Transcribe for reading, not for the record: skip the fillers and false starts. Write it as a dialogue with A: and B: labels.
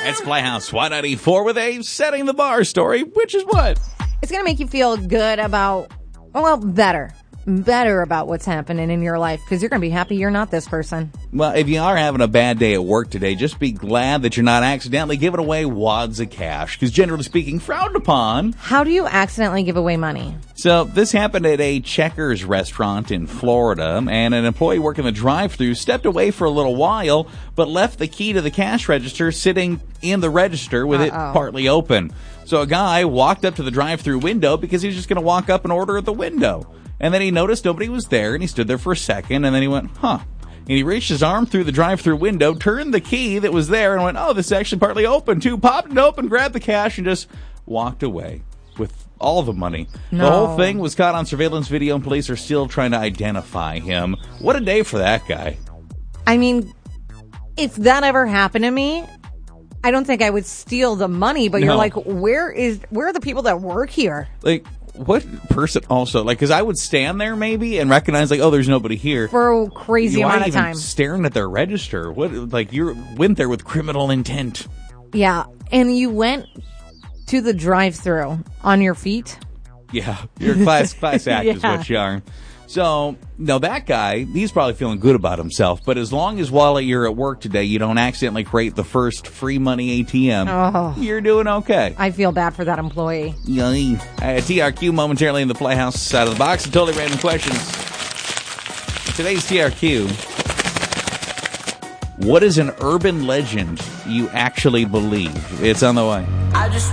A: It's Playhouse 194 with a setting the bar story, which is what?
B: It's going to make you feel good about, better about what's happening in your life because you're going to be happy you're not this person.
A: Well, if you are having a bad day at work today, just be glad that you're not accidentally giving away wads of cash because generally speaking, frowned upon.
B: How do you accidentally give away money?
A: So this happened at a Checkers restaurant in Florida, and an employee working the drive-thru stepped away for a little while, but left the key to the cash register sitting in the register with it partly open. So a guy walked up to the drive-thru window because he was just going to walk up and order at the window. And then he noticed nobody was there, and he stood there for a second, and then he went, And he reached his arm through the drive-thru window, turned the key that was there, and went, this is actually partly open, too. Popped it open, grabbed the cash, and just walked away with all the money.
B: No.
A: The whole thing was caught on surveillance video, and police are still trying to identify him. What a day for that guy.
B: I mean, if that ever happened to me, I don't think I would steal the money, but you're like, where are the people that work here?
A: Like, what person also, because I would stand there maybe and recognize, there's nobody here.
B: For a crazy amount of time.
A: Staring at their register. You went there with criminal intent.
B: Yeah, and you went to the drive-thru on your feet?
A: Yeah, you're a class act is what you are. So, no, that guy, he's probably feeling good about himself, but as long as while you're at work today, you don't accidentally create the first free money ATM, you're doing okay.
B: I feel bad for that employee.
A: TRQ momentarily in the Playhouse side of the box. And totally random questions. Today's TRQ. What is an urban legend you actually believe? It's on the way.